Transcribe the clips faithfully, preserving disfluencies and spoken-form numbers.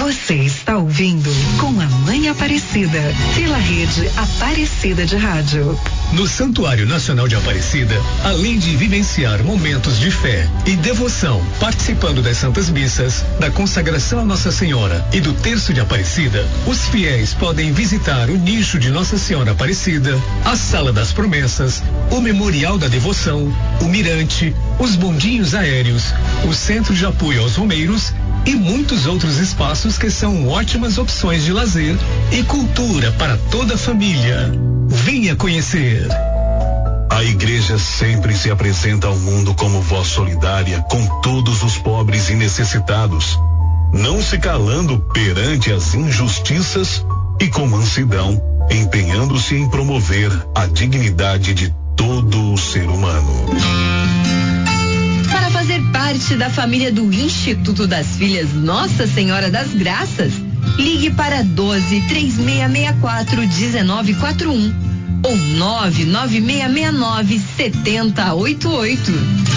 Você está ouvindo Com a Mãe Aparecida, pela rede Aparecida de Rádio. No Santuário Nacional de Aparecida, além de vivenciar momentos de fé e devoção, participando das Santas Missas, da consagração a Nossa Senhora e do Terço de Aparecida, os fiéis podem visitar o nicho de Nossa Senhora Aparecida, a Sala das Promessas, o Memorial da Devoção, o Mirante, os bondinhos aéreos, o Centro de Apoio aos Romeiros e muitos outros espaços que são ótimas opções de lazer e cultura para toda a família. Venha conhecer. A igreja sempre se apresenta ao mundo como voz solidária com todos os pobres e necessitados, não se calando perante as injustiças e com mansidão, empenhando-se em promover a dignidade de todo o ser humano. Para fazer parte da família do Instituto das Filhas Nossa Senhora das Graças, ligue para doze, três seis seis quatro, dezenove quatro um ou nove nove seis seis nove, sete zero oito oito.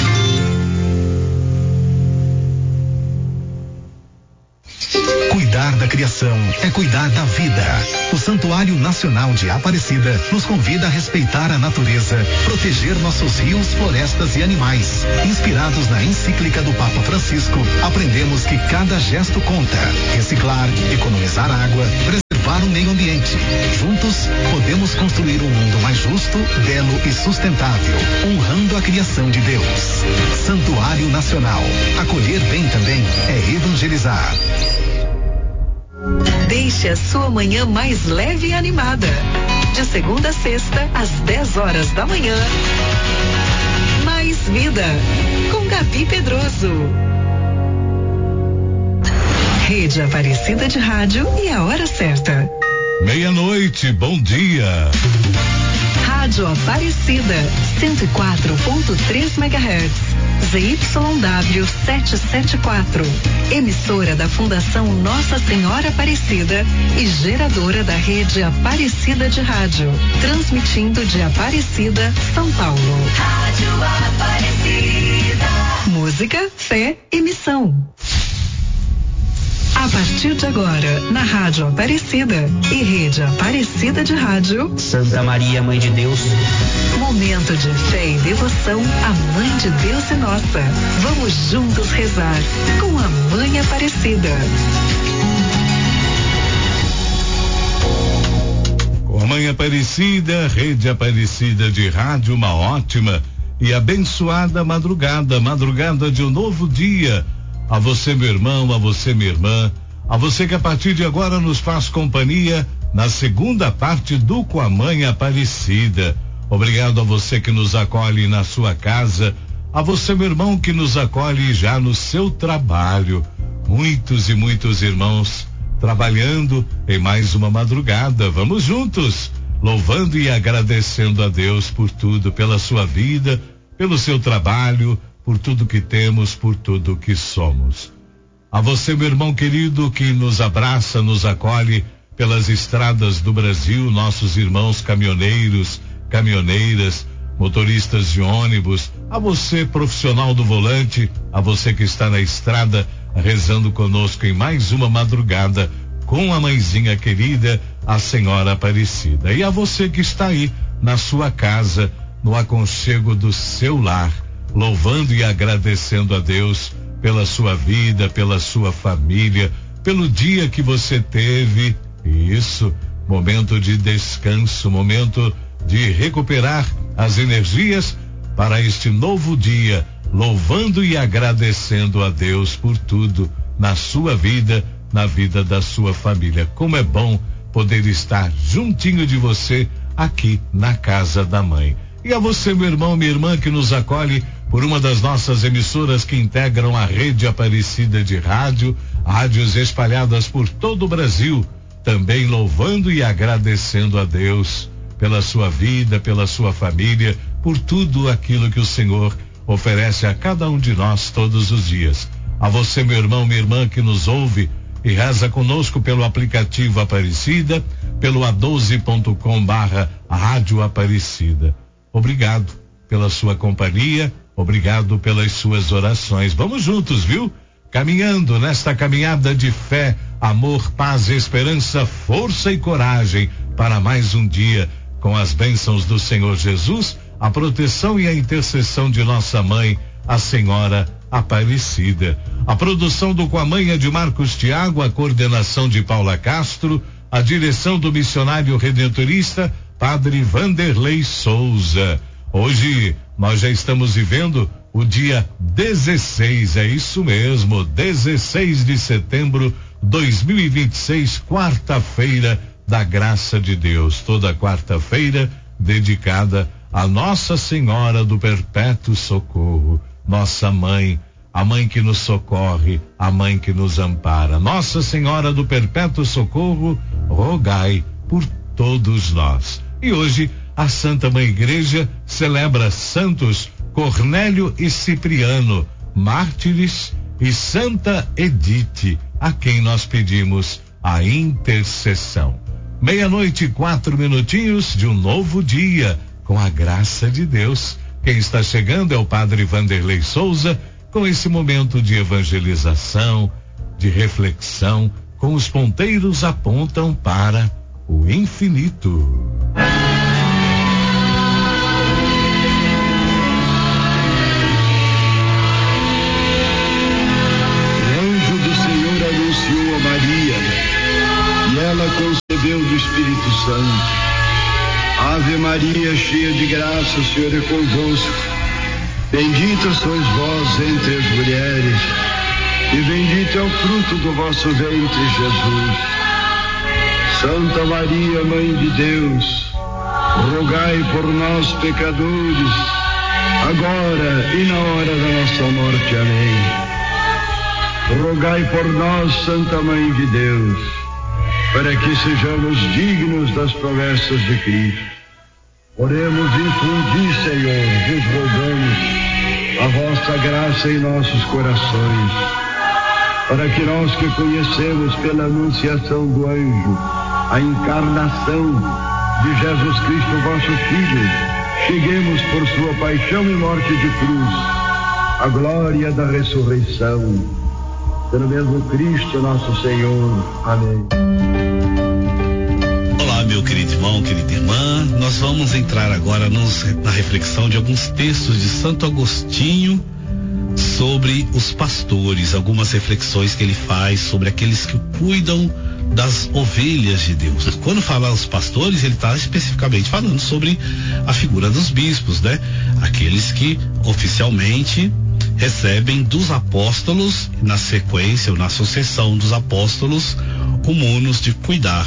Cuidar da criação é cuidar da vida. O Santuário Nacional de Aparecida nos convida a respeitar a natureza, proteger nossos rios, florestas e animais. Inspirados na encíclica do Papa Francisco, aprendemos que cada gesto conta. Reciclar, economizar água, preservar o meio ambiente. Juntos, podemos construir um mundo mais justo, belo e sustentável, honrando a criação de Deus. Santuário Nacional. Acolher bem também é evangelizar. Deixe a sua manhã mais leve e animada. De segunda a sexta, às dez horas da manhã. Mais Vida, com Gabi Pedroso. Rede Aparecida de Rádio e a hora certa. Meia-noite, bom dia. Rádio Aparecida, cento e quatro ponto três megahertz. Z Y W setecentos e setenta e quatro, emissora da Fundação Nossa Senhora Aparecida e geradora da rede Aparecida de Rádio, transmitindo de Aparecida, São Paulo. Rádio Aparecida. Música, fé e missão. A partir de agora, na Rádio Aparecida e rede Aparecida de Rádio, Santa Maria, Mãe de Deus. Momento de fé e devoção à Mãe de Deus e Nossa. Vamos juntos rezar com a Mãe Aparecida. Com a Mãe Aparecida, rede Aparecida de Rádio, uma ótima e abençoada madrugada, madrugada de um novo dia. A você, meu irmão, a você, minha irmã, a você que a partir de agora nos faz companhia na segunda parte do Com a Mãe Aparecida. Obrigado a você que nos acolhe na sua casa, a você, meu irmão, que nos acolhe já no seu trabalho. Muitos e muitos irmãos trabalhando em mais uma madrugada. Vamos juntos, louvando e agradecendo a Deus por tudo, pela sua vida, pelo seu trabalho, por tudo que temos, por tudo que somos. A você, meu irmão querido, que nos abraça, nos acolhe pelas estradas do Brasil, nossos irmãos caminhoneiros, caminhoneiras, motoristas de ônibus, a você, profissional do volante, a você que está na estrada rezando conosco em mais uma madrugada com a mãezinha querida, a Senhora Aparecida. E a você que está aí na sua casa, no aconchego do seu lar, louvando e agradecendo a Deus pela sua vida, pela sua família, pelo dia que você teve. Isso, momento de descanso, momento de recuperar as energias para este novo dia, louvando e agradecendo a Deus por tudo na sua vida, na vida da sua família. Como é bom poder estar juntinho de você aqui na casa da mãe. E a você, meu irmão, minha irmã, que nos acolhe por uma das nossas emissoras que integram a rede Aparecida de Rádio, rádios espalhadas por todo o Brasil, também louvando e agradecendo a Deus pela sua vida, pela sua família, por tudo aquilo que o Senhor oferece a cada um de nós todos os dias. A você, meu irmão, minha irmã, que nos ouve e reza conosco pelo aplicativo Aparecida, pelo a doze ponto com barra Rádio Aparecida. Obrigado pela sua companhia, obrigado pelas suas orações. Vamos juntos, viu? Caminhando nesta caminhada de fé amor, paz, esperança, força e coragem para mais um dia, com as bênçãos do Senhor Jesus, a proteção e a intercessão de nossa mãe, a Senhora Aparecida. A produção do Com a Mãe é de Marcos Tiago, a coordenação de Paula Castro, a direção do missionário redentorista Padre Vanderlei Souza. Hoje nós já estamos vivendo o dia dezesseis, é isso mesmo, dezesseis de setembro dois mil e vinte e seis, quarta-feira da graça de Deus. Toda quarta-feira dedicada a Nossa Senhora do Perpétuo Socorro, nossa mãe, a mãe que nos socorre, a mãe que nos ampara. Nossa Senhora do Perpétuo Socorro, rogai por todos nós. E hoje a Santa Mãe Igreja celebra santos Cornélio e Cipriano, mártires, e Santa Edite, a quem nós pedimos a intercessão. Meia-noite e quatro minutinhos de um novo dia, com a graça de Deus. Quem está chegando é o Padre Vanderlei Souza, com esse momento de evangelização, de reflexão, com os ponteiros apontam para o infinito. Concebeu do Espírito Santo. Ave Maria, cheia de graça, o Senhor é convosco. Bendita sois vós entre as mulheres, e bendito é o fruto do vosso ventre, Jesus. Santa Maria, Mãe de Deus, rogai por nós, pecadores, agora e na hora da nossa morte. Amém. Rogai por nós, Santa Mãe de Deus, para que sejamos dignos das promessas de Cristo. Oremos, infundir, Senhor, vos rogamos a vossa graça em nossos corações, para que nós que conhecemos pela anunciação do anjo a encarnação de Jesus Cristo, vosso Filho, cheguemos por sua paixão e morte de cruz à glória da ressurreição. Pelo mesmo Cristo nosso Senhor. Amém. Olá, meu querido irmão, querida irmã. Nós vamos entrar agora nos, na reflexão de alguns textos de Santo Agostinho sobre os pastores, algumas reflexões que ele faz sobre aqueles que cuidam das ovelhas de Deus. Quando fala os pastores, ele está especificamente falando sobre a figura dos bispos, né? Aqueles que oficialmente recebem dos apóstolos, na sequência ou na sucessão dos apóstolos, o munus de cuidar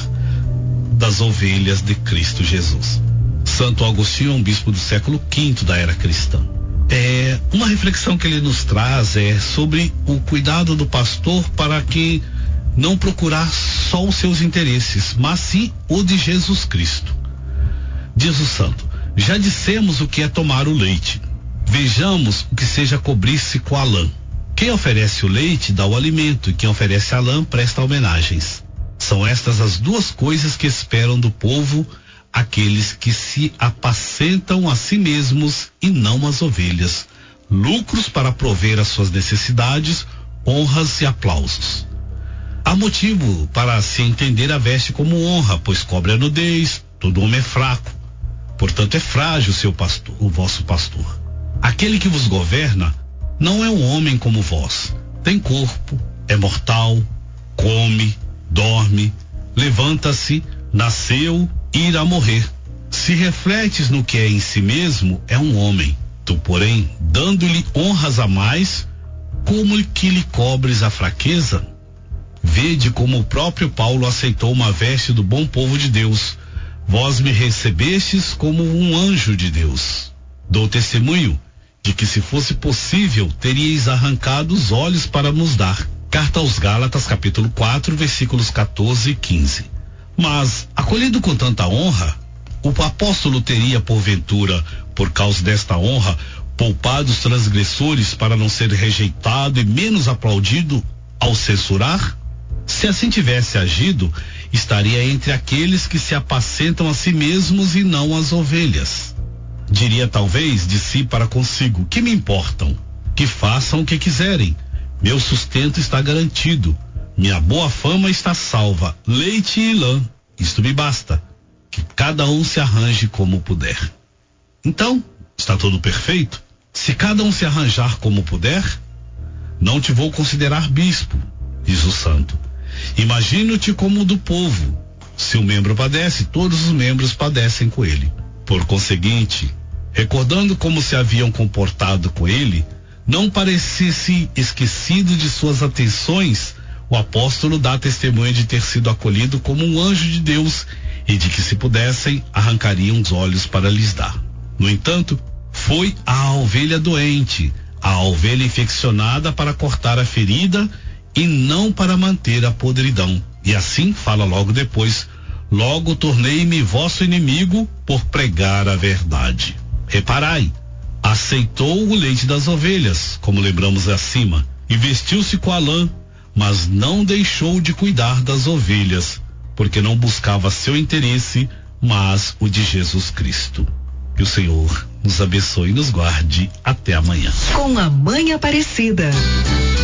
das ovelhas de Cristo Jesus. Santo Agostinho é um bispo do século quinto da era cristã. É, uma reflexão que ele nos traz é sobre o cuidado do pastor para que não procurar só os seus interesses, mas sim o de Jesus Cristo. Diz o santo: já dissemos o que é tomar o leite. Vejamos o que seja cobrir-se com a lã. Quem oferece o leite dá o alimento, e quem oferece a lã presta homenagens. São estas as duas coisas que esperam do povo aqueles que se apacentam a si mesmos e não as ovelhas. Lucros para prover as suas necessidades, honras e aplausos. Há motivo para se entender a veste como honra, pois cobre a nudez, todo homem é fraco. Portanto é frágil seu pastor, o vosso pastor. Aquele que vos governa não é um homem como vós. Tem corpo, é mortal, come, dorme, levanta-se, nasceu e irá morrer. Se refletes no que é em si mesmo, é um homem. Tu, porém, dando-lhe honras a mais, como que lhe cobres a fraqueza? Vede como o próprio Paulo aceitou uma veste do bom povo de Deus. Vós me recebestes como um anjo de Deus. Dou testemunho de que, se fosse possível, teríeis arrancado os olhos para nos dar. Carta aos Gálatas, capítulo quatro, versículos quatorze e quinze. Mas, acolhido com tanta honra, o apóstolo teria, porventura, por causa desta honra, poupado os transgressores para não ser rejeitado e menos aplaudido ao censurar? Se assim tivesse agido, estaria entre aqueles que se apacentam a si mesmos e não as ovelhas. Diria talvez de si para consigo: que me importam? Que façam o que quiserem. Meu sustento está garantido. Minha boa fama está salva, leite e lã, isto me basta, que cada um se arranje como puder. Então, está tudo perfeito? Se cada um se arranjar como puder, não te vou considerar bispo, diz o santo. Imagino-te como do povo. Se um membro padece, todos os membros padecem com ele. Por conseguinte, recordando como se haviam comportado com ele, não parecesse esquecido de suas atenções, o apóstolo dá testemunho de ter sido acolhido como um anjo de Deus e de que, se pudessem, arrancariam os olhos para lhes dar. No entanto, foi a ovelha doente, a ovelha infeccionada, para cortar a ferida e não para manter a podridão. E assim fala logo depois: logo tornei-me vosso inimigo por pregar a verdade. Reparai, aceitou o leite das ovelhas, como lembramos acima, e vestiu-se com a lã, mas não deixou de cuidar das ovelhas, porque não buscava seu interesse, mas o de Jesus Cristo. Que o Senhor nos abençoe e nos guarde até amanhã. Com a Mãe Aparecida.